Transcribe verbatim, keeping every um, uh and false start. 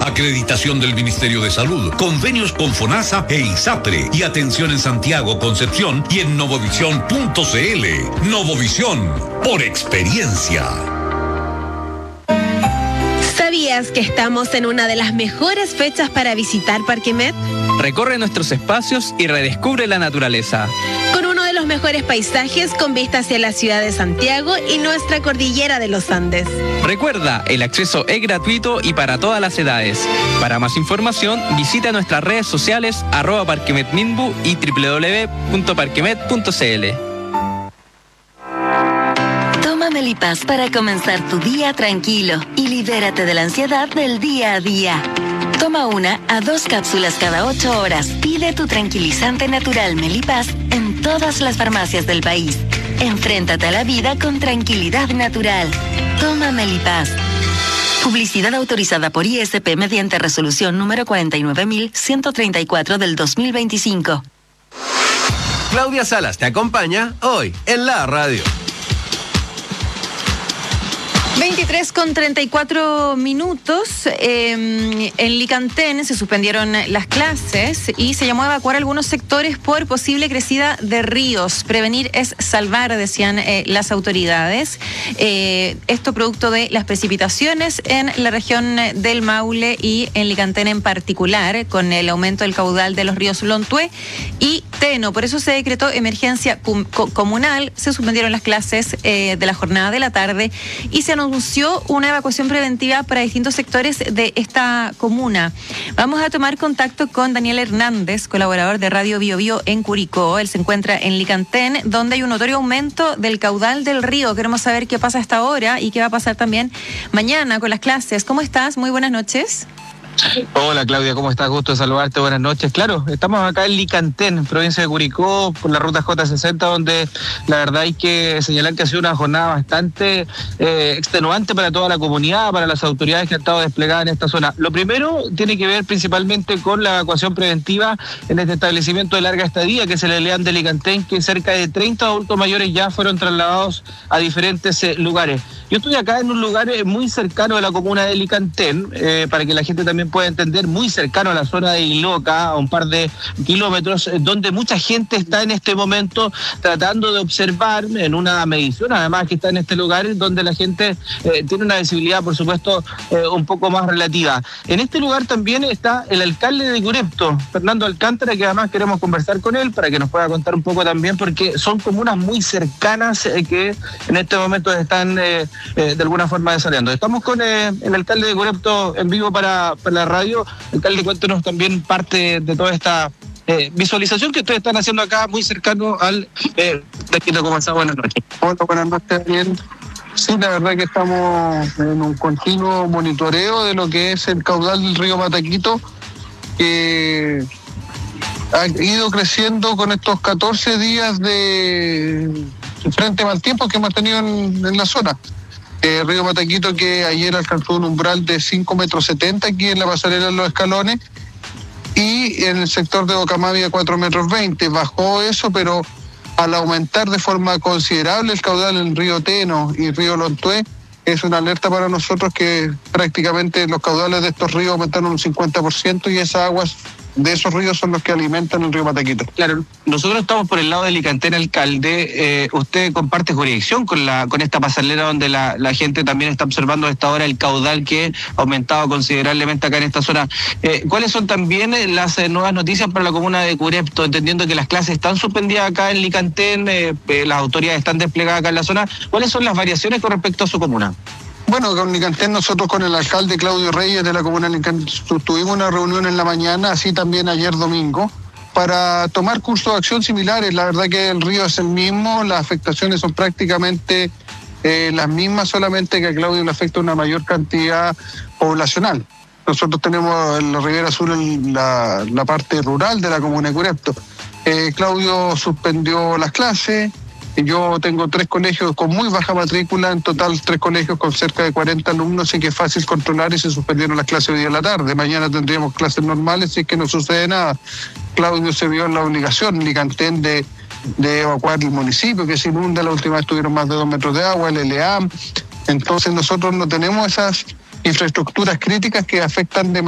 Acreditación del Ministerio de Salud, convenios con FONASA e ISAPRE y atención en Santiago, Concepción y en novovisión punto c l. Novovisión, por experiencia. ¿Sabías que estamos en una de las mejores fechas para visitar Parque Met? Recorre nuestros espacios y redescubre la naturaleza. Con uno de los mejores paisajes con vista hacia la ciudad de Santiago y nuestra cordillera de los Andes. Recuerda, el acceso es gratuito y para todas las edades. Para más información, visita nuestras redes sociales arroba parquemetminbu y doble u doble u doble u punto parquemet punto c l. Toma Melipaz para comenzar tu día tranquilo y libérate de la ansiedad del día a día. Toma una a dos cápsulas cada ocho horas. Pide tu tranquilizante natural Melipaz en todas las farmacias del país. Enfréntate a la vida con tranquilidad natural. Toma Melipaz. Publicidad autorizada por I S P mediante resolución número cuarenta y nueve mil ciento treinta y cuatro del dos mil veinticinco. Claudia Salas te acompaña hoy en la radio. veintitrés con treinta y cuatro minutos. Eh, en Licantén se suspendieron las clases y se llamó a evacuar algunos sectores por posible crecida de ríos. Prevenir es salvar, decían eh, las autoridades. Eh, esto producto de las precipitaciones en la región del Maule y en Licantén en particular, con el aumento del caudal de los ríos Lontué y Teno. Por eso se decretó emergencia com- comunal. Se suspendieron las clases eh, de la jornada de la tarde y se anunció una evacuación preventiva para distintos sectores de esta comuna. Vamos a tomar contacto con Daniel Hernández, colaborador de Radio Bio Bio en Curicó. Él se encuentra en Licantén, donde hay un notorio aumento del caudal del río. Queremos saber qué pasa a esta hora y qué va a pasar también mañana con las clases. ¿Cómo estás? Muy buenas noches. Hola Claudia, ¿cómo estás? Gusto de saludarte, buenas noches. Claro, estamos acá en Licantén, provincia de Curicó, por la ruta J sesenta, donde la verdad hay que señalar que ha sido una jornada bastante eh, extenuante para toda la comunidad, para las autoridades que han estado desplegadas en esta zona. Lo primero tiene que ver principalmente con la evacuación preventiva en este establecimiento de larga estadía, que es el Eleán de Licantén, que cerca de treinta adultos mayores ya fueron trasladados a diferentes eh, lugares. Yo estoy acá en un lugar eh, muy cercano de la comuna de Licantén, eh, para que la gente también pueda entender, muy cercano a la zona de Iloca, a un par de kilómetros, donde mucha gente está en este momento tratando de observar en una medición, además que está en este lugar, donde la gente eh, tiene una visibilidad, por supuesto, eh, un poco más relativa. En este lugar también está el alcalde de Curepto, Fernando Alcántara, que además queremos conversar con él para que nos pueda contar un poco también, porque son comunas muy cercanas eh, que en este momento están eh, eh, de alguna forma desarrollando. Estamos con eh, el alcalde de Curepto en vivo para, para la radio. Alcalde, cuéntenos también parte de toda esta eh, visualización que ustedes están haciendo acá, muy cercano al eh, Taquito. ¿Cómo está? Buenas noches. Hola, buenas noches, Daniel. Sí, la verdad que estamos en un continuo monitoreo de lo que es el caudal del río Mataquito, que ha ido creciendo con estos catorce días de frente mal tiempo que hemos tenido en, en la zona. El río Mataquito, que ayer alcanzó un umbral de cinco metros setenta aquí en la pasarela de los Escalones, y en el sector de Bocamavia cuatro metros veinte. Bajó eso, pero al aumentar de forma considerable el caudal en el río Teno y río Lontué, es una alerta para nosotros que prácticamente los caudales de estos ríos aumentaron un cincuenta por ciento y esas aguas de esos ríos son los que alimentan el río Mataquito. Claro, nosotros estamos por el lado de Licantén, alcalde. Eh, usted comparte jurisdicción con la con esta pasarela donde la, la gente también está observando a esta hora el caudal que ha aumentado considerablemente acá en esta zona. Eh, ¿Cuáles son también las eh, nuevas noticias para la comuna de Curepto? Entendiendo que las clases están suspendidas acá en Licantén, eh, eh, las autoridades están desplegadas acá en la zona. ¿Cuáles son las variaciones con respecto a su comuna? Bueno, con Licantén nosotros con el alcalde Claudio Reyes de la comuna de Licantén tuvimos una reunión en la mañana, así también ayer domingo, para tomar cursos de acción similares. La verdad que el río es el mismo, las afectaciones son prácticamente eh, las mismas, solamente que a Claudio le afecta una mayor cantidad poblacional. Nosotros tenemos en la Ribera Sur el, la, la parte rural de la comuna de Curepto. Eh, Claudio suspendió las clases. Yo tengo tres colegios con muy baja matrícula, en total tres colegios con cerca de cuarenta alumnos, así que es fácil controlar, y se suspendieron las clases hoy día en la tarde. Mañana tendríamos clases normales, si es que no sucede nada. Claudio se vio en la obligación, Licantén, de, de evacuar el municipio, que se inunda. La última vez tuvieron más de dos metros de agua, el Eleam. Entonces nosotros no tenemos esas infraestructuras críticas que afectan de